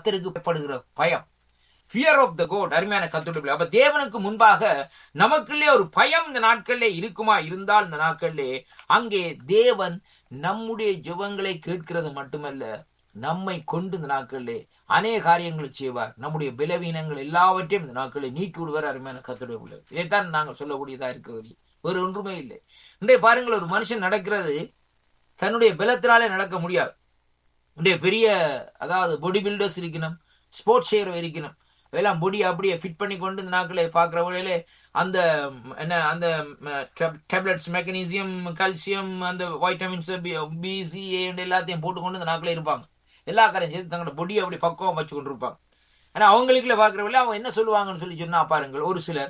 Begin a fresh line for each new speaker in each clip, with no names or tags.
கர்த்தருக்கு பயப்படுகிற பயம், ஃபியர் ஆஃப் த கோட். அருமையான கர்த்தருடைய அப்ப தேவனுக்கு முன்பாக நமக்குள்ளே ஒரு பயம் இந்த நாட்களிலே இருக்குமா இருந்தால் இந்த நாட்களிலே அங்கே தேவன் நம்முடைய ஜெபங்களை கேட்கிறது மட்டுமல்ல, நம்மை கொண்டு இந்த நாட்களிலே அநேக காரியங்களை செய்வார். நம்முடைய பலவீனங்கள் எல்லாவற்றையும் இந்த நாட்களில் நீக்கி விடுவார். அருமையான கர்த்தருடைய பிள்ளைகள், இதைத்தான் நாங்கள் சொல்லக்கூடியதா இருக்கிறது, வேறு ஒன்றுமே இல்லை. இன்றைய பாருங்கள், ஒரு மனுஷன் நடக்கிறது தன்னுடைய பலத்தினாலே நடக்க முடியாது. இன்றைய பெரிய அதாவது பாடி பில்டர்ஸ் இருக்கணும், ஸ்போர்ட்ஸ் செய்யறவ இருக்கணும், எல்லாம் பொடி அப்படியே ஃபிட் பண்ணி கொண்டு இந்த நாட்களை பார்க்கிற வழியிலே அந்த என்ன அந்த டேப்லெட்ஸ், மெக்னீசியம், கால்சியம், அந்த வைட்டமின்ஸ் பி, சி, ஏ எல்லாத்தையும் போட்டுக்கொண்டு இந்த நாட்களே இருப்பாங்க. எல்லா காரையும் செய்து தங்களோட பொடியை அப்படி பக்குவம் வச்சு கொண்டு இருப்பாங்க. ஆனா அவங்களுக்குள்ள பார்க்கிற வழியில அவங்க என்ன சொல்லுவாங்கன்னு சொல்லி சொன்னா பாருங்கள், ஒரு சிலர்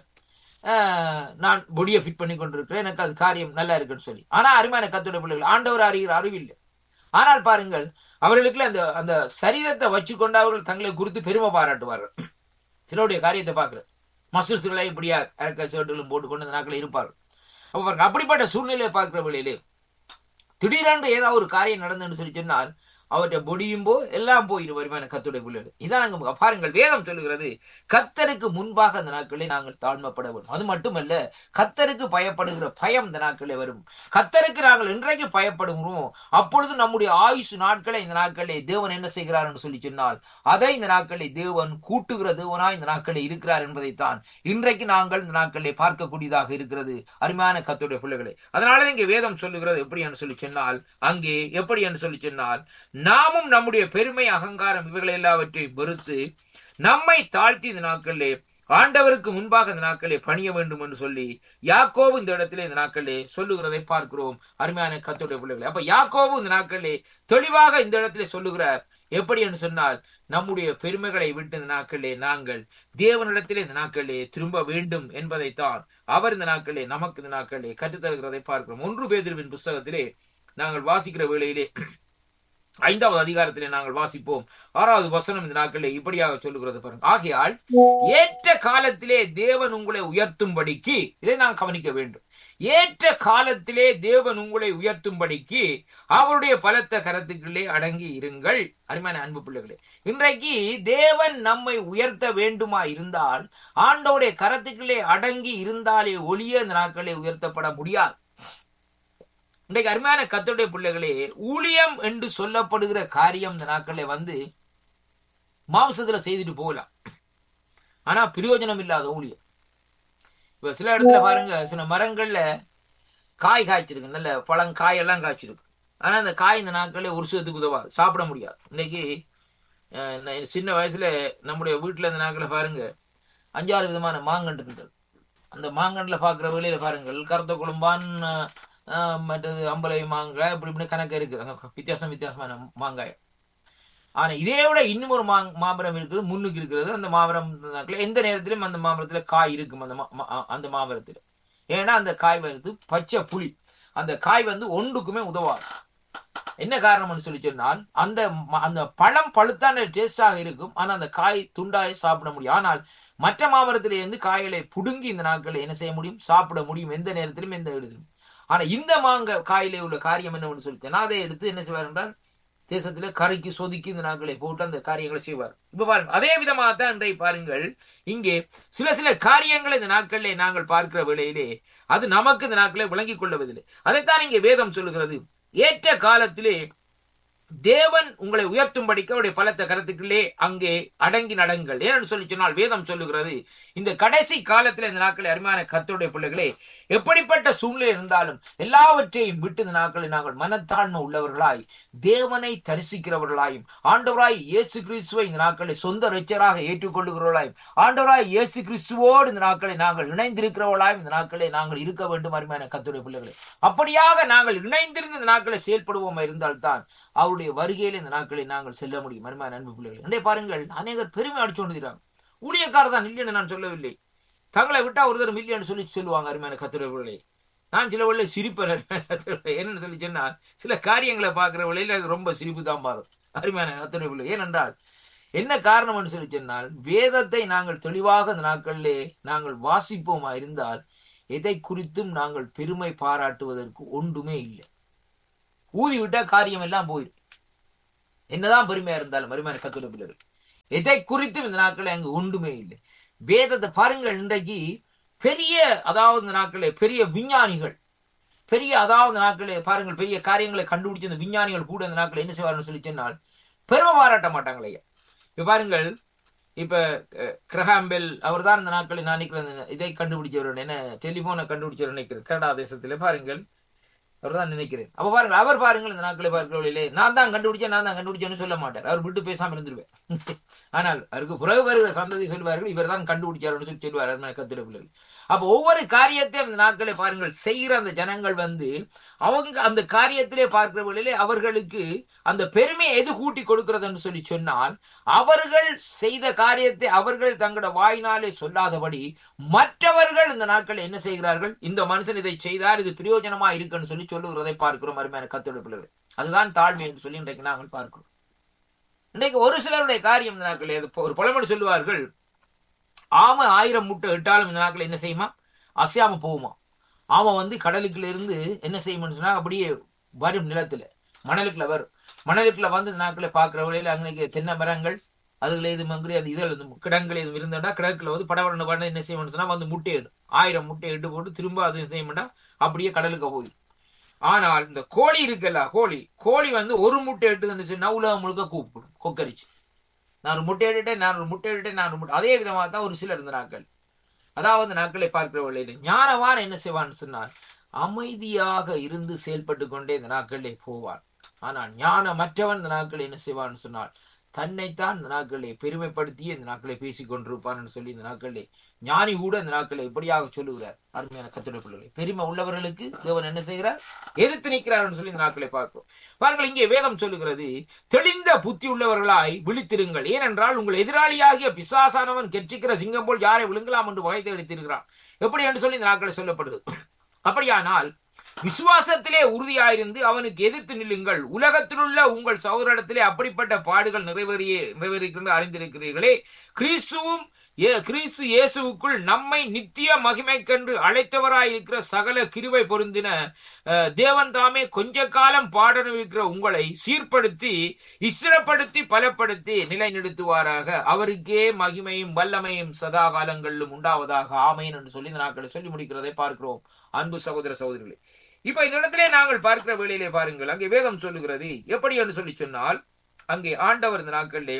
நான் பொடியை ஃபிட் பண்ணி கொண்டிருக்கிறேன், எனக்கு அது காரியம் நல்லா இருக்குன்னு சொல்லி. ஆனா அருமையான கர்த்தருடைய பிள்ளைகள், ஆண்டவர் அறிகிற அறிவில்லை. ஆனால் பாருங்கள், அவர்களுக்குள்ள அந்த அந்த சரீரத்தை வச்சு கொண்டு அவர்கள் தங்களை குறித்து பெருமை பாராட்டுவார்கள். சிலருடைய காரியத்தை பார்க்கிறது, மசில்ஸ்களை இப்படியா அரக்க சேட்டுகளும் போட்டுக்கொண்டு இந்த நாட்களில் இருப்பார்கள். அப்ப அப்படிப்பட்ட சூழ்நிலையை பார்க்கிற வழியிலே திடீரென்று ஏதாவது ஒரு காரியம் நடந்துன்னு சொல்லி சொன்னால் அவற்றை பொடியும் எல்லாம் போயிடும். வருமான கர்த்தருடைய பிள்ளைகள், இதான் அங்க பாருங்கள், வேதம் சொல்லுகிறது கர்த்தருக்கு முன்பாக அந்த நாட்களில் நாங்கள் தாழ்மைப்பட வேண்டும். அது மட்டுமல்ல, கர்த்தருக்கு பயப்படுகிற பயம் இந்த நாட்களே வரும். கர்த்தருக்கு நாங்கள் இன்றைக்கு பயப்படுகிறோம், அப்பொழுது நம்முடைய ஆயுசு நாட்களை இந்த நாட்களே தேவன் என்ன செய்கிறார் என்று சொல்லி சொன்னால் அதை இந்த நாட்களை தேவன் கூட்டுகிற தேவனாய் இந்த நாட்களில் இருக்கிறார் என்பதைத்தான் இன்றைக்கு நாங்கள் இந்த நாட்களிலே பார்க்கக்கூடியதாக இருக்கிறது. அருமையான கர்த்தருடைய பிள்ளைகளே, அதனால இங்கே வேதம் சொல்லுகிறது எப்படி என்று சொல்லி சொன்னால், அங்கே எப்படி என்று சொல்லி சொன்னால், நாமும் நம்முடைய பெருமை, அகங்காரம் இவைகளை எல்லாவற்றையும் வெறுத்து நம்மை தாழ்த்தி இந்த நாட்களிலே ஆண்டவருக்கு முன்பாக இந்த நாட்களே பணிய வேண்டும் என்று சொல்லி யாக்கோபு இந்த இடத்திலே இந்த நாட்களே சொல்லுகிறதை பார்க்கிறோம். அருமையான கர்த்தருடைய பிள்ளைகளே, அப்ப யாக்கோபு இந்த நாட்களே தெளிவாக இந்த இடத்திலே சொல்லுகிறார். எப்படி என்று சொன்னால், நம்முடைய பெருமைகளை விட்டு இந்த நாட்களே நாங்கள் தேவனிடத்திலே இந்த நாட்களே திரும்ப வேண்டும் என்பதைத்தான் அவர் இந்த நாட்களே நமக்கு இந்த நாட்களே கற்றுத்தருகிறதை பார்க்கிறோம். 1 பேதுருவின் புஸ்தகத்திலே நாங்கள் வாசிக்கிற வேளையிலே 5வது அதிகாரத்திலே நாங்கள் வாசிப்போம். 6வது வசனம் இந்த நாட்களில் இப்படியாக சொல்லுகிறது பாருங்க. ஆகையால் ஏற்ற காலத்திலே தேவன் உங்களை உயர்த்தும்படிக்கு, இதை நாம் கவனிக்க வேண்டும், ஏற்ற காலத்திலே தேவன் உங்களை உயர்த்தும்படிக்கு அவருடைய பலத்த கரத்துக்களே அடங்கி இருங்கள். அருமையான அன்பு பிள்ளைகளே, இன்றைக்கு தேவன் நம்மை உயர்த்த வேண்டுமா இருந்தால் ஆண்டவருடைய கரத்துக்களே அடங்கி இருந்தாலே ஒளிய இந்த நாட்களே உயர்த்தப்பட முடியாது. இன்றைக்கு அருமையான கர்த்தருடைய பிள்ளைகளே, ஊழியம் என்று சொல்லப்படுகிற காரியம் இந்த நாட்களே மாம்சத்துல செய்துட்டு போகலாம், ஆனா பிரயோஜனம் இல்லாத ஊழியம். இப்ப சில இடத்துல பாருங்க, சில மரங்கள்ல காய் காய்ச்சிருக்கு, நல்ல பழங்காய் எல்லாம் காய்ச்சிருக்கு, ஆனா அந்த காய் இந்த நாட்களே ஒரு வருஷத்துக்கு உதவாது, சாப்பிட முடியாது. இன்னைக்கு சின்ன வயசுல நம்முடைய வீட்டுல இந்த நாட்கள பாருங்க 5-6 விதமான மாங்கன்று இருந்தது. அந்த மாங்கன்ல பாக்குற வேலையில பாருங்கள், கருத்த குழம்பான், மற்றது அம்பலை மாங்காய், இப்படி இப்படி கணக்கு இருக்கு, வித்தியாசமான மாங்காய். ஆனா இதே விட இன்னும் ஒரு மாமரம் இருக்குது, முன்னுக்கு இருக்கிறது. அந்த மாமரம் எந்த நேரத்திலும் அந்த மாமரத்துல காய் இருக்கும், அந்த மாமரத்துல. ஏன்னா அந்த காய் பச்சை புளி, அந்த காய் ஒன்றுக்குமே உதவாது. என்ன காரணம்னு சொல்லி சொன்னால், அந்த பழம் பழுத்தான டேஸ்டாக இருக்கும், ஆனா அந்த காய் துண்டாய் சாப்பிட முடியும். ஆனால் மற்ற மாமரத்திலே இருந்து காய்களை புடுங்கி இந்த நாட்களை என்ன செய்ய முடியும், சாப்பிட முடியும், எந்த நேரத்திலும் எந்த இடத்திலும். ஆனா இந்த காயிலே உள்ள காரியம் என்னன்னு சொல்லிட்டேன், அதை எடுத்து என்ன செய்வார் என்றால் தேசத்திலே கரைக்கு சொதுக்கி இந்த நாட்களை போட்டு அந்த காரியங்களை செய்வார். இப்ப பாருங்க, அதே விதமாகத்தான் இன்றைய பாருங்கள், இங்கே சில காரியங்களை இந்த நாட்களிலே நாங்கள் பார்க்கிற வேளையிலே அது நமக்கு இந்த நாட்களை விளங்கிக் கொள்வதில்லை. அதைத்தான் இங்கே வேதம் சொல்லுகிறது, ஏற்ற காலத்திலே தேவன் உங்களை உயர்த்தும்படிக்கு அவருடைய பலத்த கரத்துக்களே அங்கே அடங்கி நடங்கள். ஏன்னு சொல்லி சொன்னால் வேதம் சொல்லுகிறது, இந்த கடைசி காலத்தில் இந்த நாட்களை அருமையான கர்த்தருடைய பிள்ளைகளே, எப்படிப்பட்ட சூழ்நிலை இருந்தாலும் எல்லாவற்றையும் விட்டு இந்த நாட்களை நாங்கள் மனத்தாழ்மை உள்ளவர்களாய் தேவனை தரிசிக்கிறவர்களாயும் ஆண்டவராய் இயேசு கிறிஸ்துவை இந்த நாட்களை சொந்த இரட்சகராக ஏற்றுக்கொள்ளுகிறவர்களாயும் ஆண்டவராய் இயேசு கிறிஸ்துவோடு இந்த நாட்களை நாங்கள் இணைந்திருக்கிறவர்களாயும் இந்த நாட்களை நாங்கள் இருக்க வேண்டும். அருமையான கர்த்தருடைய பிள்ளைகளே, அப்படியாக நாங்கள் இணைந்திருந்து இந்த நாட்களை செயல்படுவோமா இருந்தால்தான் அவருடைய வருகையில இந்த நாட்களை நாங்கள் செல்ல முடியும். அருமையான அன்பு பிள்ளைகளே, இன்றைய பாருங்கள், அநேகர் பெருமை அடிச்சுകൊണ്ടിருக்கிறாங்க. ஊழியக்காரர் தான் இல்லைன்னு நான் சொல்லவில்லை, தங்களை விட்டா ஒருத்தர் மில்லியன் சொல்லுவாங்க. அருமையான கர்த்தருடைய பிள்ளைகளே, நான் சில வேளையில சிரிப்பேன். என்னன்னு சொல்லி சொன்னால், சில காரியங்களை பார்க்கிற வேளையில ரொம்ப சிரிப்பு தான் பாரு. அருமையான கர்த்தருடைய பிள்ளை, ஏனென்றால் என்ன காரணம் சொல்லி சொன்னால், வேதத்தை நாங்கள் தெளிவாக இந்த நாட்களிலே நாங்கள் வாசிப்போமா இருந்தால் எதை குறித்தும் நாங்கள் பெருமை பாராட்டுவதற்கு ஒன்றுமே இல்லை. ஊதி விட்டா காரியம் எல்லாம் போயிடும், என்னதான் பெருமையா இருந்தாலும். அருமையான கர்த்தருடைய பிள்ளைகள், எதை குறித்தும் இந்த நாட்களில் அங்கு ஒன்றுமே இல்லை. வேதத்தை பாருங்கள், இன்றைக்கு பெரிய அதாவது இந்த நாட்களில் பெரிய விஞ்ஞானிகள் அதாவது நாட்களே பாருங்கள் பெரிய காரியங்களை கண்டுபிடிச்ச இந்த விஞ்ஞானிகள் கூட இந்த நாட்கள் என்ன செய்வார்னு சொல்லி சொன்னால் பெருமை பாராட்ட மாட்டாங்களே. இப்ப பாருங்கள், இப்ப கிரஹாம்பெல் அவர் தான் இந்த நாட்களில் நான் நினைக்கிறேன் இதை கண்டுபிடிச்சவர், என்ன டெலிபோனை கண்டுபிடிச்சவர் நினைக்கிறேன் கனடா தேசத்துல. பாருங்கள், அவர் தான் நினைக்கிறேன். அப்ப பாருங்கள், அவர் பாருங்கள் இந்த நாட்களை பார்க்கிறவர்களே நான் தான் கண்டுபிடிச்சேன்னு சொல்ல மாட்டார். அவர் விட்டு பேசாம இருந்துருவேன். ஆனால் அவருக்கு பிறகு வருகிற சந்ததி சொல்வார்கள் இவர் தான் கண்டுபிடிச்சாருன்னு சொல்லி சொல்வார் கத்திர பிள்ளைகள். அப்ப ஒவ்வொரு காரியத்தையும் இந்த நாட்களை பாருங்கள் செய்கிற அந்த ஜனங்கள் அவங்க அந்த காரியத்திலே பார்க்கிறவர்களிலே அவர்களுக்கு அந்த பெருமையை எது கூட்டி கொடுக்கிறது என்று சொல்லி சொன்னால், அவர்கள் செய்த காரியத்தை அவர்கள் தங்களோட வாயினாலே சொல்லாதபடி மற்றவர்கள் இந்த நாட்கள் என்ன செய்கிறார்கள், இந்த மனுஷன் இதை செய்தார் இது பிரயோஜனமா இருக்குன்னு சொல்லி சொல்லுகிறதை பார்க்கிறோம். அருமையான கர்த்தருடைய பிள்ளைகளே, அதுதான் தாழ்மை என்று சொல்லி இன்றைக்கு நாங்கள் பார்க்கிறோம். இன்றைக்கு ஒரு சிலருடைய காரியம் இந்த நாட்கள் ஒரு பழமொழி சொல்லுவார்கள், ஆமை 1000 முட்டை இட்டாலும் இந்த நாட்கள் என்ன செய்யுமா, அசையாம போகுமா. ஆமை கடலுக்குள்ள இருந்து என்ன செய்யும்னு சொன்னா அப்படியே வரும் நிலத்துல மணலுக்குள்ள வரும். மணலுக்குள்ள இந்த நாட்களை பார்க்கிற வழியில அங்கே தென்னை மரங்கள் அதுல இது மங்கிரி அந்த இதழ் கிடங்கள் எதுவும் இருந்தா கிடக்குல படவரண்டு பண்ண என்ன செய்யணும்னு சொன்னா முட்டையிடும். 1000 முட்டை இட்டு போட்டு திரும்ப அது செய்ய மாட்டா அப்படியே கடலுக்கு போயிடும். ஆனால் இந்த கோழி இருக்குல்ல, கோழி ஒரு முட்டை இட்டுன்னு சொன்னா உலகம் முழுக்க கூப்பிடும் கொக்கரிச்சு, நான் ஒரு முட்டை எடுட்டேன். அதே விதமாக தான் ஒரு சிலர் இருந்த நாட்கள், அதாவது நாட்களை பார்க்கிறவர்கள் ஞானவான் என்ன செய்வான்னு சொன்னால் அமைதியாக இருந்து செயல்பட்டு கொண்டே இந்த நாட்களிலே போவான். ஆனால் ஞானமற்றவன் இந்த நாட்களை என்ன செய்வான்னு சொன்னால் தன்னைத்தான் இந்த நாட்களை பெருமைப்படுத்தி இந்த நாட்களை பேசிக் கொண்டிருப்பான்னு சொல்லி இந்த நாட்களே ஞானி கூட இந்த நாட்களை எப்படியாக சொல்லுகிறார். அருமையான கர்த்தருடைய பிள்ளைகளே, பெருமை உள்ளவர்களுக்கு தேவன் என்ன செய்கிறார், எதிர்த்து நிற்கிறார் சொல்லி இந்த நாட்களை பார்க்கிறோம். பாருங்கள், இங்கே வேதம் சொல்லுகிறது, தெளிந்த புத்தி உள்ளவர்களாய் விழித்திருங்கள், ஏனென்றால் உங்கள் எதிராளியாகிய பிசாசானவன் கெர்ச்சிக்கிற சிங்கம் போல் யாரை விழுங்கலாம் என்று வகை தேடித்திருக்கிறான். எப்படி என்று சொல்லி இந்த நாட்களை சொல்லப்படுது. அப்படியானால் விசுவாசத்திலே உறுதியாயிருந்து அவனுக்கு எதிர்த்து நில்லுங்கள். உலகத்திலுள்ள உங்கள் சகோதரத்திலே அப்படிப்பட்ட பாடுகள் நிறைவேறுகின்ற அறிந்திருக்கிறீர்களே. கிறிஸ்து இயேசுவுக்குள் நம்மை நித்திய மகிமைக்கென்று அழைத்தவராயிருக்கிற சகல கிருபை பொருந்தின தேவன் தாமே கொஞ்ச காலம் பாடனுவிக்கிற உங்களை சீர்படுத்தி இஸ்திரப்படுத்தி பலப்படுத்தி நிலைநிறுத்துவாராக. அவருக்கே மகிமையும் வல்லமையும் சதா காலங்களிலும் உண்டாவதாக. ஆமேன் என்று சொல்லி இந்த நாட்களை சொல்லி முடிக்கிறதை பார்க்கிறோம். அன்பு சகோதர சகோதரிகளே, இப்ப இந்த இடத்திலே நாங்கள் பார்க்கிற வேளையிலே பாருங்கள், அங்கே வேதம் சொல்லுகிறது எப்படி என்று சொல்லி சொன்னால், அங்கே ஆண்டவர் இந்த நாட்களிலே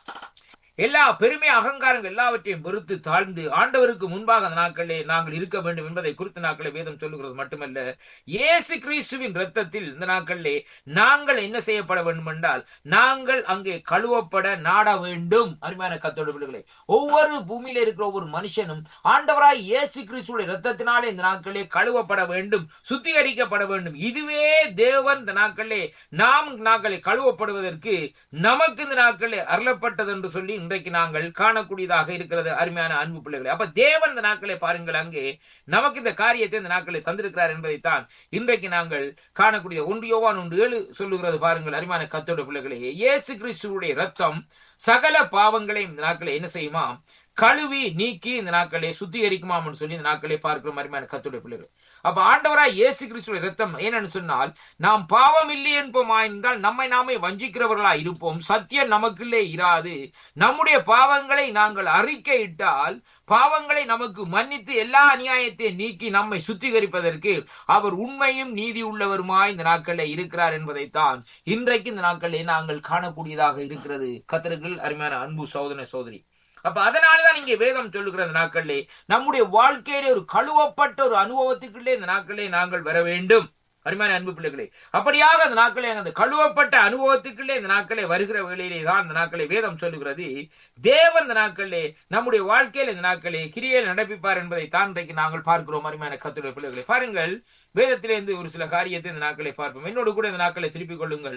எல்லா பெருமை அகங்காரங்கள் எல்லாவற்றையும் வெறுத்து தாழ்ந்து ஆண்டவருக்கு முன்பாக அந்த நாட்களே நாங்கள் இருக்க வேண்டும் என்பதை குறித்த நாட்களை வேதம் சொல்லுகிறது மட்டுமல்ல, இயேசு கிறிஸ்துவின் இரத்தத்தில் இந்த நாட்களிலே நாங்கள் என்ன செய்யப்பட வேண்டும் என்றால் நாங்கள் அங்கே கழுவப்பட நாட வேண்டும். அருமையான கர்த்தருடைய பிள்ளைகளே, ஒவ்வொரு பூமியில இருக்கிற ஒவ்வொரு மனுஷனும் ஆண்டவராய் இயேசு கிறிஸ்துவின் இரத்தத்தினாலே இந்த நாட்களே கழுவப்பட வேண்டும், சுத்திகரிக்கப்பட வேண்டும். இதுவே தேவன் இந்த நாட்களே நாட்களை கழுவப்படுவதற்கு நமக்கு இந்த நாட்களே அருளப்பட்டது என்று சொல்லி இன்றைக்கு நாங்கள் காணக்கூடியதாக இருக்கிறது. அருமையான அன்பு பிள்ளைகளே, அப்ப தேவன் இந்த நாட்களை பாருங்கள் அங்கே நமக்கு இந்த காரியத்தை இந்த நாட்களை தந்திருக்கிறார் என்பதைத்தான் இன்றைக்கு நாங்கள் காணக்கூடிய 1 யோவான் 1:7 சொல்லுகிறது. பாருங்கள் அருமையான கர்த்தருடைய பிள்ளைகளே, இயேசு கிறிஸ்துவுடைய இரத்தம் சகல பாவங்களையும் இந்த நாட்களை என்ன செய்யுமா, கழுவி நீக்கி இந்த நாட்களே சுத்திகரிக்குமாம் சொல்லி இந்த நாட்களே பார்க்கிற மாதிரியான கர்த்தருடைய பிள்ளைகள். அப்ப ஆண்டவராய் இயேசு கிறிஸ்துவின் இரத்தம் ஏனென்று சொன்னால், நாம் பாவம் இல்லை என்போமாயிருந்தால் நம்மை நாமே வஞ்சிக்கிறவர்களா இருப்போம், சத்தியம் நமக்குள்ளே இராது. நம்முடைய பாவங்களை நாங்கள் அறிக்கையிட்டால் பாவங்களை நமக்கு மன்னித்து எல்லா அநியாயத்தை நீக்கி நம்மை சுத்திகரிப்பதற்கு அவர் உண்மையும் நீதி உள்ளவருமாய் இந்த நாட்களே இருக்கிறார் என்பதைத்தான் இன்றைக்கு இந்த நாட்களே நாங்கள் காணக்கூடியதாக இருக்கிறது. கர்த்தருக்குள் அருமையான அன்பு சகோதர சகோதரி, அப்ப அதனாலதான் இங்கே வேதம் சொல்லுகிற இந்த நாட்களிலே நம்முடைய வாழ்க்கையிலே ஒரு கழுவப்பட்ட ஒரு அனுபவத்துக்குள்ளே இந்த நாட்களே நாங்கள் வர வேண்டும். அருமையான அன்பு பிள்ளைகளே, அப்படியாக அந்த நாட்களே அந்த கழுவப்பட்ட அனுபவத்துக்குள்ளே இந்த நாட்களே வருகிற வேளையிலே தான் இந்த நாட்களே வேதம் சொல்லுகிறது, தேவன் இந்த நாட்களே நம்முடைய வாழ்க்கையில் இந்த நாட்களே கிரியை நடப்பிப்பார் என்பதை தான் இன்றைக்கு நாங்கள் பார்க்கிறோம். அருமையான கர்த்தருடைய பிள்ளைகளே, பாருங்கள் வேதத்திலிருந்து ஒரு சில காரியத்தை இந்த நாட்களை பார்ப்போம். என்னோடு கூட இந்த நாட்களை திருப்பிக் கொள்ளுங்கள்.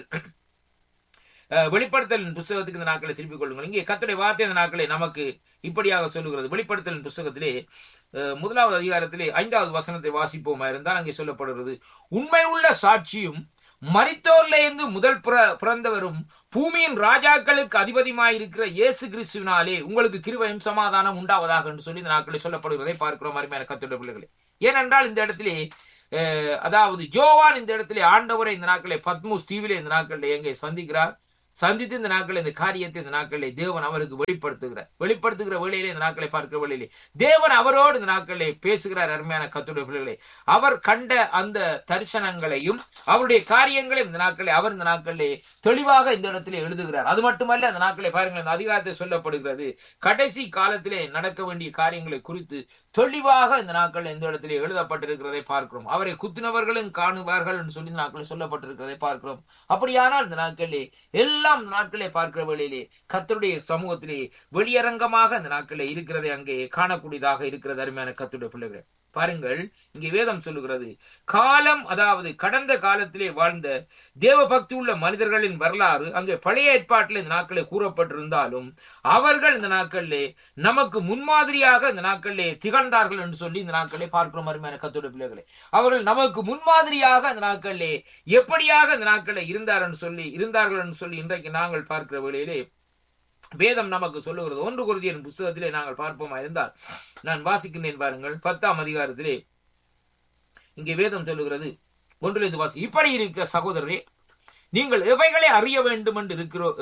வெளிப்படுத்தலின் புஸ்தகத்துக்கு இந்த நாட்களை திருப்பிக் கொள்ளுங்கள். இங்கே கர்த்தருடைய வார்த்தை இந்த நாட்களை நமக்கு இப்படியாக சொல்லுகிறது. வெளிப்படுத்தலின் புஸ்தகத்திலே 1வது அதிகாரத்திலே 5வது வசனத்தை வாசிப்போமா இருந்தால் அங்கே சொல்லப்படுகிறது, உண்மை உள்ள சாட்சியும் மரித்தோர்ல இருந்து முதல் பிறந்தவரும் பூமியின் ராஜாக்களுக்கு அதிபதியுமாயிருக்கிற இயேசு கிறிஸ்துவினாலே உங்களுக்கு கிருபையும் சமாதானம் உண்டாவதாக என்று சொல்லி இந்த நாட்களை சொல்லப்படுவதை பார்க்கிறோம். அருமையான கர்த்தருடைய பிள்ளைகளே, ஏனென்றால் இந்த இடத்திலே அதாவது ஜோவான் இந்த இடத்திலே ஆண்டவரை இந்த நாட்களை பத்மோஸ் தீவிலே இந்த நாட்களில் எங்கே சந்திக்கிறார். சந்தித்து இந்த நாட்கள் இந்த காரியத்தை இந்த நாட்களை தேவன் அவருக்கு வெளிப்படுத்துகிற வேளையிலே இந்த நாட்களை பார்க்கிற வேளையிலே தேவன் அவரோடு இந்த நாட்களை பேசுகிறார். அருமையான கர்த்தருடைய பிள்ளைகளே, அவர் கண்ட அந்த தரிசனங்களையும் அவருடைய காரியங்களையும் இந்த நாட்களை அவர் இந்த நாட்களிலே தெளிவாக இந்த இடத்திலே எழுதுகிறார். அது மட்டுமல்ல, அந்த நாட்களை பாருங்கள், இந்த அதிகாரத்தில் சொல்லப்படுகிறது கடைசி காலத்திலே நடக்க வேண்டிய காரியங்களை குறித்து தெளிவாக இந்த நாட்கள் இந்த இடத்திலே எழுதப்பட்டிருக்கிறதை பார்க்கிறோம். அவரை குத்தினவர்களும் காணுவார்கள் என்று சொல்லி நாட்களில் சொல்லப்பட்டிருக்கிறதை பார்க்கிறோம். அப்படியானால் இந்த நாட்களிலே எல்லாம் நாட்களே பார்க்கிற வேளையிலே கர்த்தருடைய சமூகத்திலே வெளியரங்கமாக இந்த நாட்களே இருக்கிறதை அங்கே காணக்கூடியதாக இருக்கிறது. அருமையான கர்த்தருடைய பிள்ளைகளே, பாருங்கள், இங்கே வேதம் சொல்லுகிறது, காலம், அதாவது கடந்த காலத்திலே வாழ்ந்த தேவ பக்தி உள்ள மனிதர்களின் வரலாறு அங்கே பழைய ஏற்பாட்டில் இந்த நாட்களே கூறப்பட்டிருந்தாலும் அவர்கள் இந்த நாட்களிலே நமக்கு முன்மாதிரியாக இந்த நாட்களிலே திகழ்ந்தார்கள் என்று சொல்லி இந்த நாட்களே பார்க்கிறோம். அருமையான கர்த்தருடைய பிள்ளைகளே, அவர்கள் நமக்கு முன்மாதிரியாக இந்த நாட்களிலே எப்படியாக இந்த நாட்களில் இருந்தார்கள் என்று சொல்லி இன்றைக்கு நாங்கள் பார்க்கிற வேளையிலே வேதம் நமக்கு சொல்லுகிறது. 1 கொரிந்தியர் புத்தகத்திலே நாங்கள் பார்ப்போமா இருந்தால், நான் வாசிக்கின்றேன் பாருங்கள், 10ஆம் அதிகாரத்திலே இங்கே வேதம் சொல்லுகிறது, 1 வாசி. இப்படி இருக்க சகோதரரே, நீங்கள் எவைகளை அறிய வேண்டும் என்று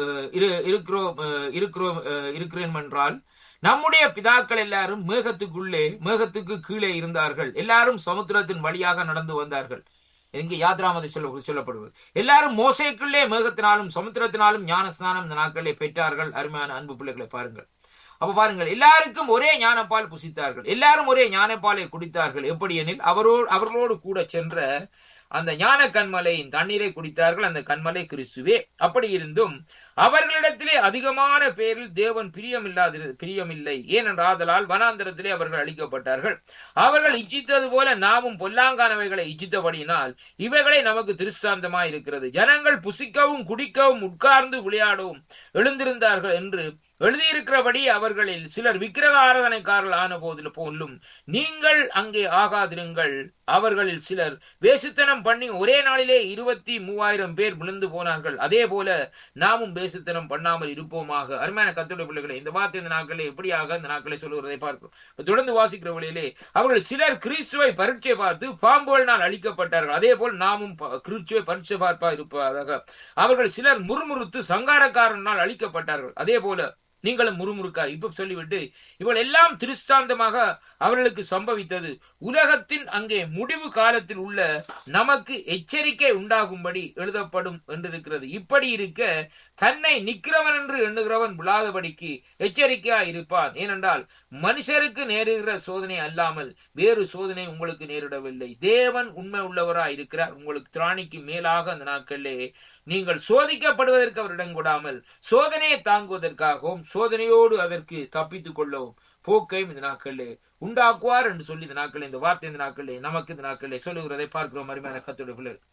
இருக்கிறேன் என்றால், நம்முடைய பிதாக்கள் எல்லாரும் மேகத்துக்கு கீழே இருந்தார்கள், எல்லாரும் சமுத்திரத்தின் வழியாக நடந்து வந்தார்கள். இங்கே யாத்ராமதி சொல்லப்படுவது, எல்லாரும் மோசேக்குள்ளே மேகத்தினாலும் சமுத்திரத்தினாலும் ஞானஸ்நானம் இந்த நாட்களிலே பெற்றார்கள். அருமையான அன்பு பிள்ளைகளை பாருங்கள், அப்ப பாருங்கள், எல்லாருக்கும் ஒரே ஞானப்பால் புசித்தார்கள், எல்லாரும் ஒரே ஞானப்பாலை குடித்தார்கள். எப்படி எனில் அவர்களோடு கூட சென்ற அந்த ஞான கண்மலையின் தண்ணீரை குடித்தார்கள். அந்த கண்மலை கிறிஸ்துவே. அப்படி இருந்தும் அவர்களிடத்திலே அதிகமான பேரில் தேவன் பிரியமில்லை. ஏனென்றால் வனாந்தரத்திலே அவர்கள் அழிக்கப்பட்டார்கள். அவர்கள் இச்சித்தது போல நாமும் பொல்லாங்கானவைகளை இச்சித்தபடியினால் இவைகளை நமக்கு திருஷ்டாந்தமாய் இருக்கிறது. ஜனங்கள் புசிக்கவும் குடிக்கவும் உட்கார்ந்து விளையாடவும் எழுந்திருந்தார்கள் என்று எழுதியிருக்கிறபடி அவர்களில் சிலர் விக்கிரக ஆராதனைக்காரர்கள் ஆன போதிலும் நீங்கள் அங்கே ஆகாதிருங்கள். அவர்களில் சிலர் வேசித்தனம் பண்ணி ஒரே நாளிலே 23,000 பேர் விழுந்து போனார்கள். அதே போல நாமும் வேசித்தனம் பண்ணாமல் இருப்போமாக. அருமையான கர்த்தருடைய பிள்ளைகளே, இந்த வார்த்தை இந்த நாட்களே எப்படியாக இந்த நாட்களை சொல்லுகிறதை பார்க்கிறோம். தொடர்ந்து வாசிக்கிற வழியிலே அவர்கள் சிலர் கிறிஸ்துவை பரீட்சை பார்த்து பாம்புகளினால் அழிக்கப்பட்டார்கள். அதே போல் நாமும் கிறிஸ்துவை பரீட்சை பார்ப்பா இருப்பதாக. அவர்கள் சிலர் முறுமுறுத்து சங்காரக்காரனால் அழிக்கப்பட்டார்கள். அதே போல நீங்களும் முறுமுறுக்கார். இப்ப சொல்லிவிட்டு இவள் எல்லாம் திருஷ்டாந்தமாக அவர்களுக்கு சம்பவித்தது உலகத்தின் அங்கே முடிவு காலத்தில் உள்ள நமக்கு எச்சரிக்கை உண்டாகும்படி எழுதப்படும் என்றிருக்கிறது. இப்படி இருக்க தன்னை நிற்கிறவன் என்று எண்ணுகிறவன் விழாதபடிக்கு எச்சரிக்கையா இருப்பான். ஏனென்றால் மனுஷருக்கு நேருகிற சோதனை அல்லாமல் வேறு சோதனை உங்களுக்கு நேரிடவில்லை. தேவன் உண்மை உள்ளவராய் இருக்கிறார். உங்களுக்கு திராணிக்கு மேலாக அந்த நாட்களிலே நீங்கள் சோதிக்கப்படுவதற்கு அவர் இடம் கொடாமல் சோதனையை தாங்குவதற்காகவும் சோதனையோடு அதற்கு தப்பித்துக் கொள்ளவும் போக்கையும் இந்த நாட்களிலே உண்டாக்குவார் என்று சொல்லி இந்த நாட்களில் இந்த வார்த்தை இந்த நாட்களிலே நமக்கு இந்த நாட்களிலே சொல்லுகிறதை பார்க்கிறோம். அருமையான கர்த்தருடைய பிள்ளைகள்,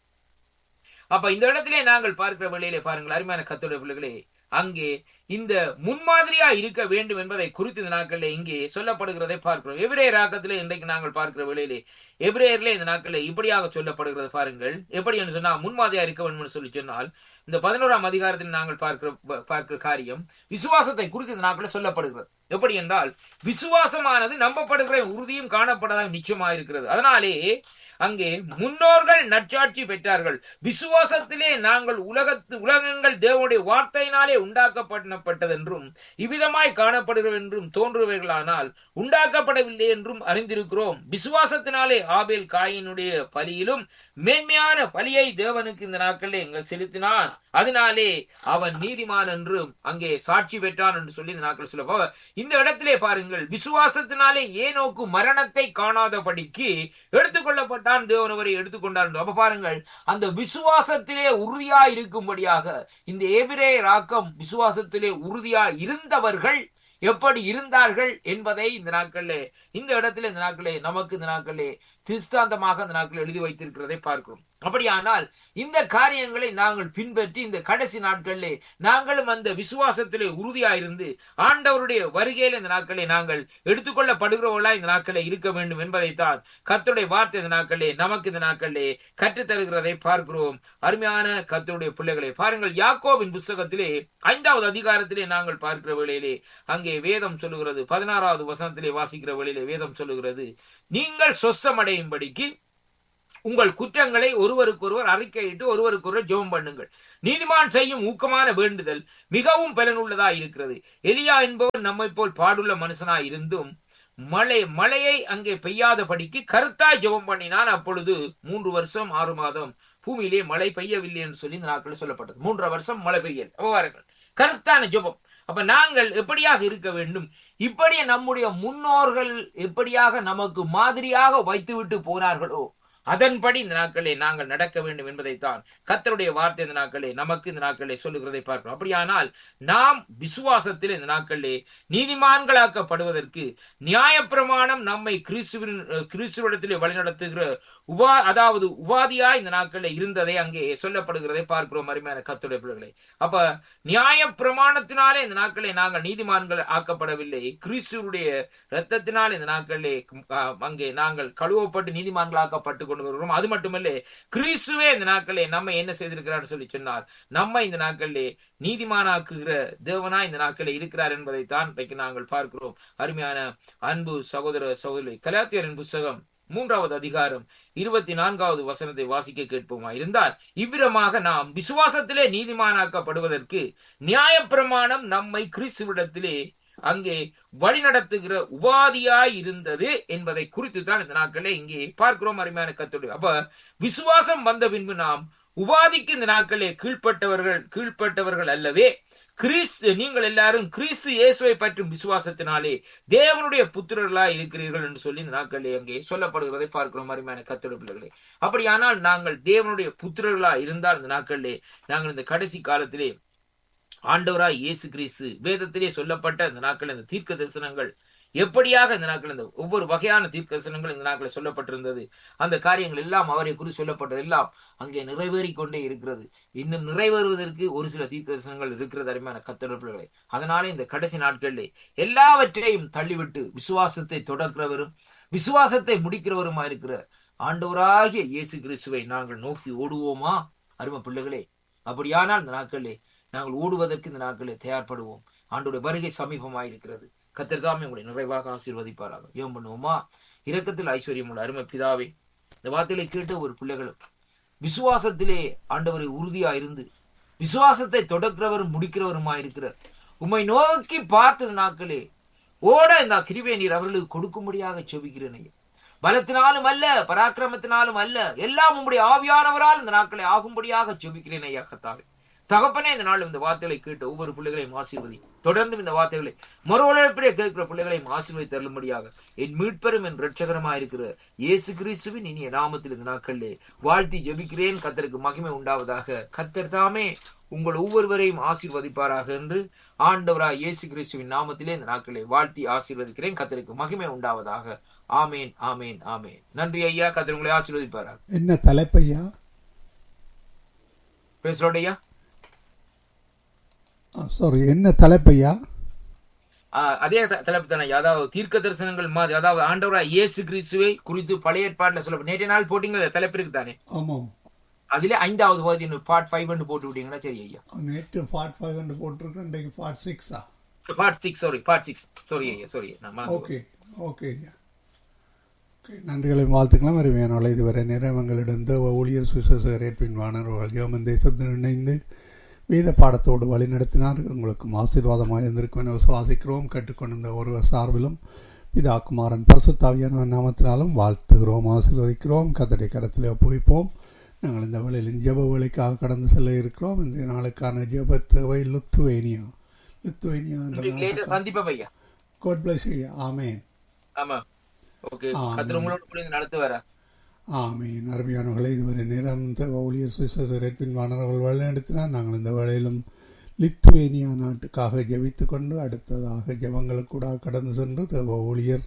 அப்ப இந்த இடத்திலே நாங்கள் பார்க்கிற வேளையிலே பாருங்கள், அருமையான கர்த்தருடைய பிள்ளைகளே, அங்கே இந்த முன்மாதிரியா இருக்க வேண்டும் என்பதை குறித்து இந்த நாட்களிலே இங்கே சொல்லப்படுகிறதை பார்க்கிறோம். எபிரேயர் ஆக்கத்திலே இன்றைக்கு நாங்கள் பார்க்கிற வேளையிலே எபிரேயர்ல இந்த நாட்களில் இப்படியாக சொல்லப்படுகிறது பாருங்கள். எப்படி என்று சொன்னா முன்மாதிரியா இருக்க வேண்டும் என்று சொல்லி சொன்னால், இந்த 11ஆம் அதிகாரத்தில் நாங்கள் பார்க்கிற காரியம் விசுவாசத்தை குறித்து இந்த நாட்களில் சொல்லப்படுகிறது. எப்படி என்றால், விசுவாசமானது நம்பப்படுகிற உறுதியும் காணப்படாத நிச்சயமாக இருக்கிறது. அதனாலே அங்கே முன்னோர்கள் நற்சாட்சி பெற்றார்கள். விசுவாசத்திலே நாங்கள் உலகங்கள் தேவனுடைய வார்த்தையினாலே உண்டாக்கப்பட்டதென்றும் இவ்விதமாய் காணப்படுகிறது என்றும் தோன்றுவர்களானால் உண்டாக்கப்படவில்லை என்றும் அறிந்திருக்கிறோம். விசுவாசத்தினாலே ஆபேல் காயினுடைய பலியிலும் மேன்மையான பலியை தேவனுக்கு இந்த நாட்களில் எங்கள் செலுத்தினான். அதனாலே அவன் நீதிமான் என்றும் அங்கே சாட்சி பெற்றான் என்று சொல்லி இந்த நாட்கள் சொல்ல. இந்த இடத்திலே பாருங்கள், விசுவாசத்தினாலே ஏனோக்கு மரணத்தை காணாதபடிக்கு எடுத்துக்கொள்ளப்பட்டான். தேவன் அவரை எடுத்துக்கொண்டார். அப்ப பாருங்கள், அந்த விசுவாசத்திலே உறுதியா இருக்கும்படியாக இந்த எபிரேயர் ஆக்கம் விசுவாசத்திலே உறுதியா இருந்தவர்கள் எப்படி இருந்தார்கள் என்பதை இந்த நாட்களிலே இந்த இடத்துல இந்த நாட்களே நமக்கு இந்த நாட்களே திருஷ்டாந்தமாக இந்த நாட்கள் எழுதி வைத்திருக்கிறதை பார்க்கிறோம். அப்படியானால் இந்த காரியங்களை நாங்கள் பின்பற்றி இந்த கடைசி நாட்களிலே நாங்களும் அந்த விசுவாசத்திலே உறுதியாயிருந்து ஆண்டவருடைய வருகையில இந்த நாட்களை நாங்கள் எடுத்துக்கொள்ளப்படுகிறவர்களா இந்த நாட்களே இருக்க வேண்டும் என்பதைத்தான் கர்த்தருடைய வார்த்தை இந்த நாட்களே நமக்கு இந்த நாட்களே கற்றுத்தருகிறதை பார்க்கிறோம். அருமையான கர்த்தருடைய பிள்ளைகளை பாருங்கள், யாக்கோபின் புஸ்தகத்திலே 5வது அதிகாரத்திலே நாங்கள் பார்க்கிற வேளையிலே அங்கே வேதம் சொல்லுகிறது, 16வது வசனத்திலே வாசிக்கிற வேளையிலே வேதம் சொல்லுகிறது, நீங்கள் சொஸ்தமடையும்படிக்கு உங்கள் குற்றங்களை ஒருவருக்கொருவர் அறிக்கையிட்டு ஒருவருக்கொருவர் ஜெபம் பண்ணுங்கள். நீதிமான் செய்யும் ஊக்கமான வேண்டுதல் மிகவும் பலனுள்ளதா இருக்கிறது. எலியா என்பவர் நம்மை போல் பாடுள்ள மனுஷனாய் இருந்தும் மழையை அங்கே பெய்யாதபடிக்கு கருத்தாய் ஜெபம் பண்ணினான். அப்பொழுது 3 வருஷம் 6 மாதம் பூமியிலே மழை பெய்யவில்லை என்று சொல்லி இந்த நாட்களில் சொல்லப்பட்டது. 3 வருஷம் மழை பெய்யல். வாருங்கள், கருத்தான ஜெபம். அப்ப நாங்கள் எப்படியாக இருக்க வேண்டும்? இப்படி நம்முடைய முன்னோர்கள் எப்படியாக நமக்கு மாதிரியாக வைத்துவிட்டு போனார்களோ அதன்படி இந்த நாட்களே நாங்கள் நடக்க வேண்டும் என்பதைத்தான் கர்த்தருடைய வார்த்தை இந்த நாட்களே நமக்கு இந்த நாட்களே சொல்லுகிறதை பார்க்கிறோம். அப்படியானால் நாம் விசுவாசத்தில் இந்த நாட்களே நீதிமான்களாக்கப்படுவதற்கு நியாயப்பிரமாணம் நம்மை கிறிஸ்துவிடத்திலே வழிநடத்துகிற அதாவது உபாதியாய் இந்த நாட்களில் இருந்ததை அங்கே சொல்லப்படுகிறதை பார்க்கிறோம். அருமையான கர்த்தருடைய பிள்ளைகளை, அப்ப நியாய பிரமாணத்தினாலே இந்த நாட்களை நாங்கள் நீதிமான்கள் ஆக்கப்படவில்லை, கிறிஸ்துவுடைய இரத்தத்தினால் இந்த நாட்களிலே அங்கே நாங்கள் கழுவப்பட்டு நீதிமான்கள் ஆக்கப்பட்டு கொண்டு வருகிறோம். அது மட்டுமல்ல, கிறிஸ்துவே இந்த நாட்களே நம்மை என்ன செய்திருக்கிறார் சொல்லி சொன்னார், நம்மை இந்த நாட்களிலே நீதிமானாக்குகிற தேவனாய் இந்த நாட்களில் இருக்கிறார் என்பதைத்தான் இன்றைக்கு நாங்கள் பார்க்கிறோம். அருமையான அன்பு சகோதர சகோதரி, கலாத்தியரின் புஸ்தகம் 3வது அதிகாரம் 24வது வசனத்தை வாசிக்க கேட்போமா இருந்தால், இவ்விதமாக நாம் விசுவாசத்திலே நீதிமானாக்கப்படுவதற்கு நியாயப்பிரமாணம் நம்மை கிறிஸ்துவிடத்திலே அங்கே வழிநடத்துகிற உபாதியாய் இருந்தது என்பதை குறித்து தான் இந்த நாட்களே இங்கே பார்க்கிறோம். அருமையான கர்த்தருடைய, அப்ப விசுவாசம் வந்த பின்பு நாம் உபாதிக்கு இந்த நாட்களே கீழ்ப்பட்டவர்கள் அல்லவே, நீங்கள் எல்லாரும் கிறிஸ்து இயேசுவை பற்றும் விசுவாசத்தினாலே தேவனுடைய புத்திரர்களாய் இருக்கிறீர்கள் என்று சொல்லி இந்த நாட்களிலே அங்கே சொல்லப்படுகிறதை பார்க்கிறோம். அருமையான கர்த்தருடைய பிள்ளைகளே, அப்படியானால் நாங்கள் தேவனுடைய புத்திரர்களாய் இருந்தால் இந்த நாட்களிலே நாங்கள் இந்த கடைசி காலத்திலே ஆண்டவராய் இயேசு கிறிஸ்து வேதத்திலே சொல்லப்பட்ட இந்த நாட்கள் இந்த தீர்க்க தரிசனங்கள் எப்படியாக இந்த நாட்கள் இந்த ஒவ்வொரு வகையான தீர்க்க தரிசனங்கள் இந்த நாட்களில் சொல்லப்பட்டிருந்தது, அந்த காரியங்கள் எல்லாம் அவரை குறித்து சொல்லப்பட்டது எல்லாம் அங்கே நிறைவேறி கொண்டே இருக்கிறது. இன்னும் நிறைவேறுவதற்கு ஒரு சில தீர்க்க தரிசனங்கள் இருக்கிறது. அருமையான கர்த்தருடைய பிள்ளைகளே, அதனால இந்த கடைசி நாட்களிலே எல்லாவற்றையும் தள்ளிவிட்டு விசுவாசத்தை தொடர்கிறவரும் விசுவாசத்தை முடிக்கிறவருமா இருக்கிற ஆண்டவராகிய இயேசு கிறிஸ்துவை நாங்கள் நோக்கி ஓடுவோமா? அருமை பிள்ளைகளே, அப்படியானால் இந்த நாட்களிலே நாங்கள் ஓடுவதற்கு இந்த நாட்களிலே தயார்படுவோம். ஆண்டவருடைய வருகை சமீபமாயிருக்கிறது. கர்த்தர் தாமே உங்களை நிறைவாக ஆசீர்வதிப்பாராக. ஜெபம் பண்ணுவோமா? இரக்கத்தில் ஐஸ்வர்யம் உள்ள அருமை பிதாவே, இந்த வார்த்தைகளை கேட்டு ஒரு பிள்ளைகளும் விசுவாசத்திலே ஆண்டவரை உறுதியா இருந்து விசுவாசத்தை தொடக்கிறவரும் முடிக்கிறவருமா இருக்கிற உம்மை நோக்கி பார்த்தது நாட்களே ஓட இந்த கிருபையை நீர் அவர்களுக்கு கொடுக்கும்படியாக செபிக்கிறேன். பலத்தினாலும் அல்ல, பராக்கிரமத்தினாலும் அல்ல, எல்லாம் உம்முடைய ஆவியானவரால் இந்த நாட்களை ஆகும்படியாக செபிக்கிறேன் ஐயா. கர்த்தாவே தகப்பனே, இந்த நாள் இந்த வார்த்தைகளை கேட்டு ஒவ்வொரு பிள்ளைகளையும் ஆசீர்வதி. தொடர்ந்து இந்த வார்த்தைகளை மறுவளர்ப்பிலே கேட்கிற பிள்ளைகளையும் ஆசீர்வதி தரும்படியாக என் மீட்பெரும் என் இரட்சகரமா இருக்கிற இயேசு கிறிஸ்துவின் இனிய நாமத்தில் இந்த நாட்களிலே வாழ்த்தி ஜெபிக்கிறேன். கர்த்தருக்கு மகிமை உண்டாவதாக. கர்த்தர் தாமே உங்கள் ஒவ்வொருவரையும் ஆசீர்வதிப்பாராக என்று ஆண்டவராய் இயேசு கிறிஸ்துவின் நாமத்திலே இந்த நாட்களை வாழ்த்தி ஆசீர்வதிக்கிறேன். கர்த்தருக்கு மகிமை உண்டாவதாக. ஆமேன், ஆமேன், ஆமேன். நன்றி ஐயா. கர்த்தர் உங்களை ஆசீர்வதிப்பாராக.
என்ன தலைப்பையா
பேசுறோம் ஐயா?
என்ன தலைப்பையா?
அதே தலைப்பு தானே, அதாவது தீர்க்க தரிசனங்கள் மாதிரி, அதாவது ஆண்டவராய் இயேசு கிறிஸ்துவை குறித்து பழைய ஏற்பாடுல சொல்ல நேற்றைய நாள் போட்டீங்க தலைப்பு இருக்கு தானே?
ஆமாம்.
அதுல 5வது பகுதி பார்ட் 5 போட்டு விட்டீங்கன்னா சரி ஐயா.
நேற்று பார்ட் 5 போட்டிருக்கேன், இன்றைக்கு பார்ட் 6.
பார்ட் 6 சாரி ஐயா, சாரி.
ஓகே ஓகே ஐயா. நன்றிகளை வாழ்த்துக்கலாம். அருமையான இதுவரை நேரம் எங்களிடம் ஊழியர் சுசேஷர் ஏற்பின் வாணர்கள் ஜெர்மன் தேசத்தில் இணைந்து வேத பாடத்தோடு வழி நடத்தினார். உங்களுக்கு ஆசீர்வாதமாக இருந்திருக்கும் என விசுவாசிக்கிறோம். கேட்டுக்கொண்டிருந்த ஒருவர் சார்பிலும் பிதா குமாரன் பரிசுத்த ஆவியான நாமத்தினாலும் வாழ்த்துகிறோம், ஆசீர்வதிக்கிறோம். கர்த்தருடைய கரத்திலே ஒப்புவிப்போம். நாங்கள் இந்த வேளையில் ஜெப வேலைக்காக கடந்து செல்ல இருக்கிறோம். இன்றைய நாளுக்கான ஜெப தேவை லுத்துவேனியா. God bless you. ஆமென். ஆமீன். அருமையானவர்களை, இதுவரை நேரம் ஊழியர் சுவிசேஷர் ஏற்பின் வாணர்கள் வழிநடத்தினார். நாங்கள் இந்த வேளையிலும் லித்துவேனியா நாட்டுக்காக ஜெபித்து கொண்டு அடுத்ததாக ஜெபங்களுக்கூட கடந்து சென்று தேவ ஊழியர்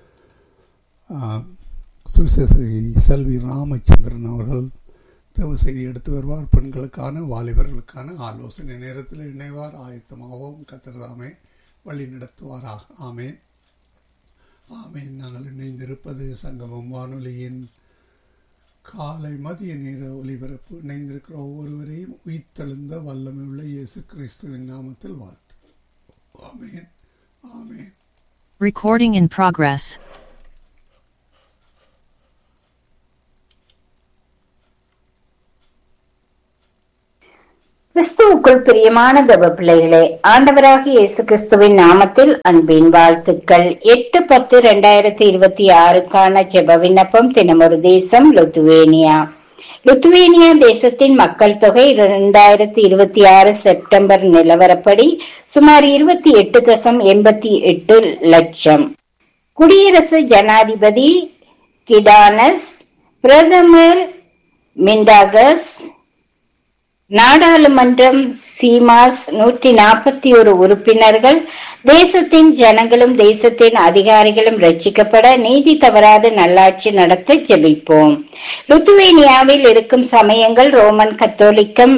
சுவிசேஷரி செல்வி ராமச்சந்திரன் அவர்கள் தேவ செய்தி எடுத்து வருவார். பெண்களுக்கான வாலிபர்களுக்கான ஆலோசனை நேரத்தில் இணைவார். ஆயத்தமாகவும் கர்த்தர்தாமே வழி நடத்துவாராக. ஆமேன், ஆமேன். நாங்கள் இணைந்திருப்பது சங்கமம் வானொலியின் காலை மதிய நேர ஒலிபரப்பு. இணைந்திருக்கிற ஒவ்வொருவரையும் உயிர்த்தெழுந்த வல்லமை உள்ள இயேசு கிறிஸ்துவின் நாமத்தில் வாழ்த்து. ஆமென், ஆமென்.
Recording in progress. கிறிஸ்துவுக்குள் பிரியமான தேவ பிள்ளைகளே, ஆண்டவராகிய இயேசு கிறிஸ்துவின் நாமத்தில் அன்பின் வாழ்த்துக்கள். 8/10/2026 ஜெப விண்ணப்பம். தினமொரு தேசம் லுத்துவேனியா. லுத்துவேனியா தேசத்தின் மக்கள் தொகை 2026 செப்டம்பர் நிலவரப்படி சுமார் 28.88 லட்சம். குடியரசு ஜனாதிபதி கிடானஸ், பிரதமர் மிண்டாகஸ், நாடாளுமன்றம் சீமாஸ், 141 உறுப்பினர்கள். தேசத்தின் ஜனங்களும் தேசத்தின் அதிகாரிகளும் ரட்சிக்கப்பட நீதி தவறாத நல்லாட்சி நடத்த ஜெபிப்போம். லுத்துவேனியாவில் இருக்கும் சமயங்கள் ரோமன் கத்தோலிக்கம்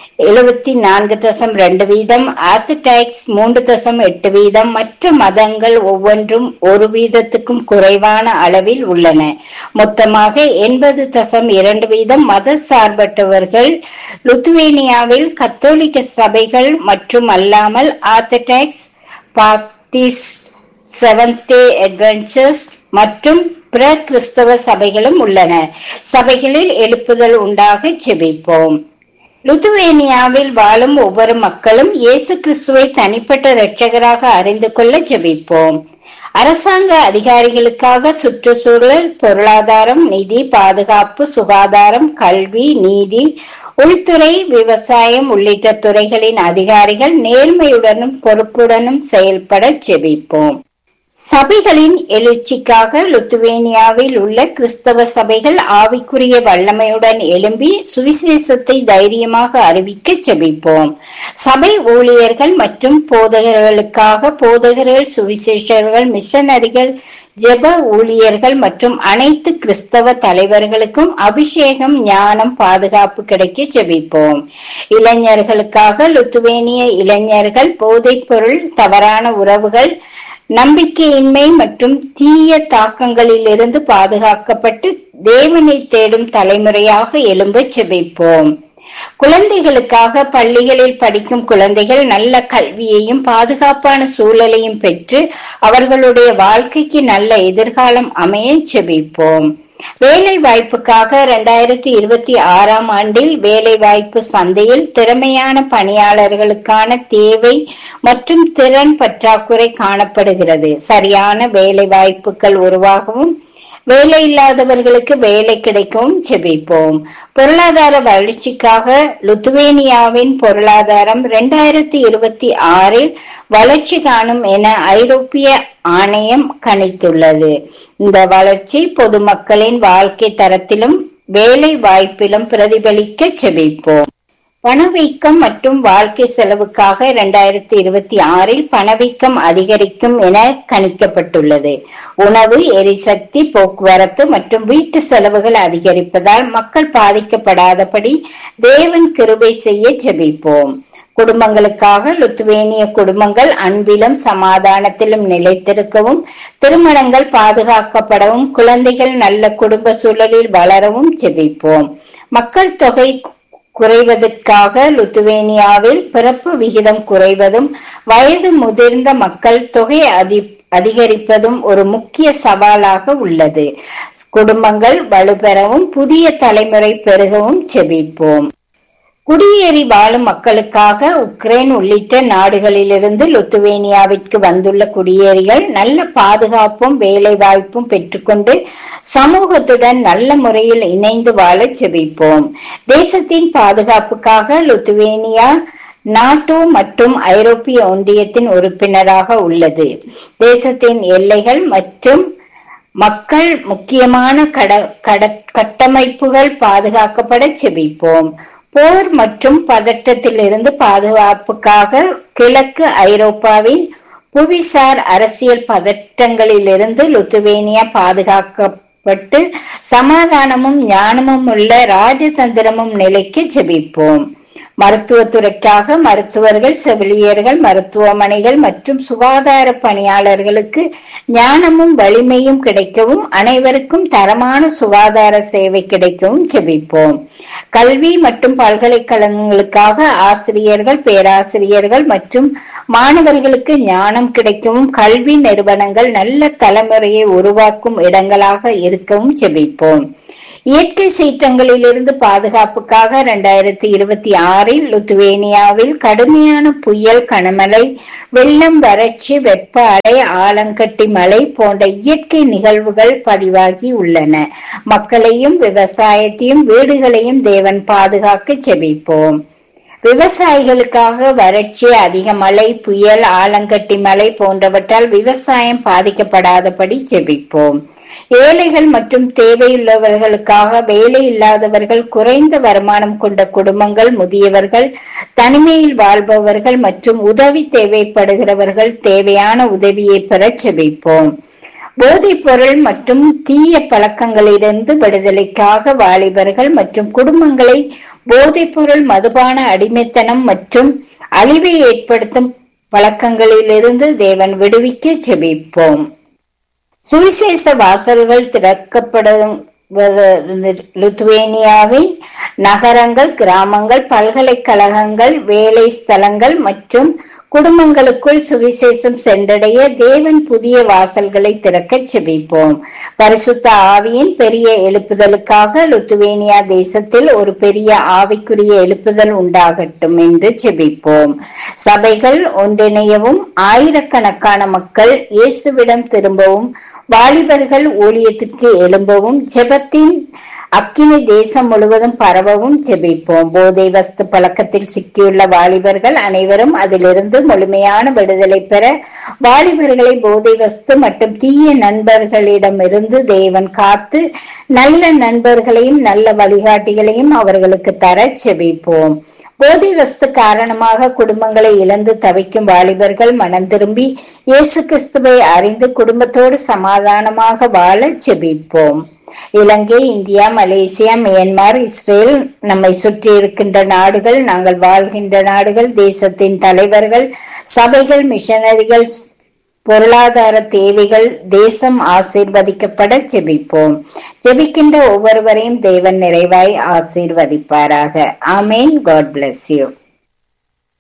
74.2%, ஆர்த்தடாக்ஸ் 3.8%, மற்ற மதங்கள் ஒவ்வொன்றும் 1% குறைவான அளவில் உள்ளன. மொத்தமாக 80.2% மத சார்பற்றவர்கள் லுத்துவேனியாவில் கத்தோலிக்க சபைகள் மற்றும் அல்லாமல் orthodox, Baptist, seventh day Adventist மற்றும் பிற கிறிஸ்தவ சபைகளும் உள்ளன. சபைகளில் எழுப்புதல் உண்டாக ஜெபிப்போம். லுத்துவேனியாவில் வாழும் ஒவ்வொரு மக்களும் இயேசு கிறிஸ்துவை தனிப்பட்ட இரட்சகராக அறிந்து கொள்ள ஜெபிப்போம். அரசாங்க அதிகாரிகளுக்காக சுற்றுச்சூழல், பொருளாதாரம், நிதி, பாதுகாப்பு, சுகாதாரம், கல்வி, நீதி, உள்துறை, விவசாயம் உள்ளிட்ட துறைகளின் அதிகாரிகள் நேர்மையுடனும் பொறுப்புடனும் செயல்பட ஜெபிப்போம். சபைகளின் எழுச்சிக்காக லுத்துவேனியாவில் உள்ள கிறிஸ்தவ சபைகள் ஆவிக்குரிய வல்லமையுடன் எழும்பி சுவிசேஷத்தை தைரியமாக அறிவிக்க ஜெபிப்போம். சபை ஊழியர்கள் மற்றும் போதகர்களுக்காக போதகர்கள், சுவிசேஷர்கள், மிஷனரிகள், ஜெப ஊழியர்கள் மற்றும் அனைத்து கிறிஸ்தவ தலைவர்களுக்கும் அபிஷேகம், ஞானம், பாதுகாப்பு கிடைக்க ஜெபிப்போம். இளைஞர்களுக்காக லுத்துவேனிய இளைஞர்கள் போதைப் பொருள், தவறான உறவுகள், நம்பிக்கையின்மை மற்றும் தீய தாக்கங்களிலிருந்து பாதுகாக்கப்பட்டு தேவனை தேடும் தலைமுறையாக எழும்ப ஜெபிப்போம். குழந்தைகளுக்காக பள்ளிகளில் படிக்கும் குழந்தைகள் நல்ல கல்வியையும் பாதுகாப்பான சூழலையும் பெற்று அவர்களுடைய வாழ்க்கைக்கு நல்ல எதிர்காலம் அமைய ஜெபிப்போம். வேலை வாய்ப்புக்காக 2026 வேலை வாய்ப்பு சந்தையில் திறமையான பணியாளர்களுக்கான தேவை மற்றும் திறன் பற்றாக்குறை காணப்படுகிறது. சரியான வேலை வாய்ப்புகள் உருவாகவும் வேலை இல்லாதவர்களுக்கு வேலை கிடைக்கவும் ஜெபிப்போம். பொருளாதார வளர்ச்சிக்காக லுத்துவேனியாவின் பொருளாதாரம் 2026 வளர்ச்சி காணும் என ஐரோப்பிய ஆணையம் கணித்துள்ளது. இந்த வளர்ச்சி பொதுமக்களின் வாழ்க்கை தரத்திலும் வேலை வாய்ப்பிலும் பிரதிபலிக்க ஜெபிப்போம். பணவீக்கம் மற்றும் வாழ்க்கை செலவுக்காக 2026 பணவீக்கம் அதிகரிக்கும் என கணிக்கப்பட்டுள்ளது. உணவு, எரிசக்தி, போக்குவரத்து மற்றும் வீட்டு செலவுகள் அதிகரிப்பதால் மக்கள் பாதிக்கப்படாதபடி தேவன் கிருபை செய்ய ஜெபிப்போம். குடும்பங்களுக்காக லுத்துவேனிய குடும்பங்கள் அன்பிலும் சமாதானத்திலும் நிலைத்திருக்கவும், திருமணங்கள் பாதுகாக்கப்படவும், குழந்தைகள் நல்ல குடும்ப சூழலில் வளரவும் ஜெபிப்போம். மக்கள் தொகை குறைவதற்காக லுத்துவேனியாவில் பிறப்பு விகிதம் குறைவதும் வயது முதிர்ந்த மக்கள் தொகை அதிகரிப்பதும் ஒரு முக்கிய சவாலாக உள்ளது. குடும்பங்கள் வலுப்பெறவும் புதிய தலைமுறை பெருகவும் ஜெபிப்போம். குடியேறி வாழும் மக்களுக்காக உக்ரைன் உள்ளிட்ட நாடுகளிலிருந்து லுத்துவேனியாவிற்கு வந்துள்ள குடியேறிகள் நல்ல பாதுகாப்பும் வேலை வாய்ப்பும் பெற்றுக்கொண்டு சமூகத்துடன் நல்ல முறையில் இணைந்து வாழ ஜெபிப்போம். தேசத்தின் பாதுகாப்புக்காக லுத்துவேனியா நாட்டோ மற்றும் ஐரோப்பிய ஒன்றியத்தின் உறுப்பினராக உள்ளது. தேசத்தின் எல்லைகள் மற்றும் மக்கள் முக்கியமான கட்டமைப்புகள் பாதுகாக்கப்பட ஜெபிப்போம். போர் மற்றும் பதட்டத்திலிருந்து பாதுகாப்புக்காக கிழக்கு ஐரோப்பாவின் புவிசார் அரசியல் பதட்டங்களிலிருந்து லுத்துவேனியா பாதுகாக்கப்பட்டு சமாதானமும் ஞானமும் உள்ள ராஜதந்திரமும் நிலைக்கு ஜெபிப்போம். மருத்துவத்துறைக்காக மருத்துவர்கள், செவிலியர்கள், மருத்துவமனைகள் மற்றும் சுகாதார பணியாளர்களுக்கு ஞானமும் வலிமையும் கிடைக்கவும் அனைவருக்கும் தரமான சுகாதார சேவை கிடைக்கவும் ஜெபிப்போம். கல்வி மற்றும் பல்கலைக்கழகங்களுக்காக ஆசிரியர்கள், பேராசிரியர்கள் மற்றும் மாணவர்களுக்கு ஞானம் கிடைக்கவும் கல்வி நிறுவனங்கள் நல்ல தலைமுறையை உருவாக்கும் இடங்களாக இருக்கவும் ஜெபிப்போம். இயற்கை சீற்றங்களிலிருந்து பாதுகாப்புக்காக 2026 லித்துவேனியாவில் கடுமையான புயல், கனமழை, வெள்ளம், வறட்சி, வெப்ப அலை, ஆலங்கட்டி மழை போன்ற இயற்கை நிகழ்வுகள் பதிவாகி உள்ளன. மக்களையும் விவசாயத்தையும் வீடுகளையும் தேவன் பாதுகாக்க ஜெபிப்போம். விவசாயிகளுக்காக வறட்சி, அதிக மழை, புயல், ஆலங்கட்டி மழை போன்றவற்றால் விவசாயம் பாதிக்கப்படாதபடி ஜெபிப்போம். ஏழைகள் மற்றும் தேவையுள்ளவர்களுக்காக, வேலை இல்லாதவர்கள், குறைந்த வருமானம் கொண்ட குடும்பங்கள், முதியவர்கள், தனிமையில் வாழ்பவர்கள் மற்றும் உதவி தேவைப்படுகிறவர்கள் தேவையான உதவியை பெற ஜெபிப்போம். போதைப் பொருள் மற்றும் தீய பழக்கங்களிலிருந்து விடுதலைக்காக வாலிபர்கள் மற்றும் குடும்பங்களை போதைப் பொருள், மதுபான அடிமைத்தனம் மற்றும் அழிவை ஏற்படுத்தும் பழக்கங்களிலிருந்து தேவன் விடுவிக்க ஜெபிப்போம். சுவிசேஷ வாசல்கள் திறக்கப்படும் லித்துவேனியாவின் நகரங்கள், கிராமங்கள், பல்கலைக்கழகங்கள், வேலை ஸ்தலங்கள் மற்றும் குடும்பங்களுக்குள் சுவிசேஷம் சென்றடைய தேவன் புதிய வாசல்களை திறக்க ஜெபிப்போம். பரிசுத்த ஆவியின் பெரிய எழுப்புதலுக்காக லித்துவேனியா தேசத்தில் ஒரு பெரிய ஆவிக்குரிய எழுப்புதல் உண்டாகட்டும் என்று ஜெபிப்போம். சபைகள் ஒன்றிணையவும், ஆயிரக்கணக்கான மக்கள் இயேசுவிடம் திரும்பவும், வாலிபர்கள் ஊழியத்திற்கு எழும்பவும், ஜெபத்தின் அக்கினி தேசம் முழுவதும் பரவவும் ஜெபிப்போம். போதை வஸ்து பழக்கத்தில் சிக்கியுள்ள வாலிபர்கள் அனைவரும் அதிலிருந்து முழுமையான விடுதலை பெற, வாலிபர்களை போதை வஸ்து மற்றும் தீய நண்பர்களிடமிருந்து தேவன் காத்து நல்ல நண்பர்களையும் நல்ல வழிகாட்டிகளையும் அவர்களுக்கு தர ஜெபிப்போம். போதை வஸ்து காரணமாக குடும்பங்களை இழந்து தவிக்கும் வாலிபர்கள் மனம் திரும்பி இயேசு கிறிஸ்துவை அறிந்து குடும்பத்தோடு சமாதானமாக வாழ ஜெபிப்போம். இலங்கை, இந்தியா, மலேசியா, மியான்மர், இஸ்ரேல், நம்மை சுற்றி இருக்கின்ற நாடுகள், நாங்கள் வாழ்கின்ற நாடுகள், தேசத்தின் தலைவர்கள், சபைகள், மிஷனரிகள், பொருளாதார தேவைகள், தேசம் ஆசீர்வதிக்கப்பட ஜெபிப்போம். ஜெபிக்கின்ற ஒவ்வொருவரையும் தேவன் நிறைவாய் ஆசீர்வதிப்பாராக. ஆமேன். God bless you.